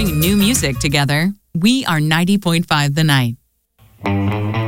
exploring new music together. We are 90.5 The Night.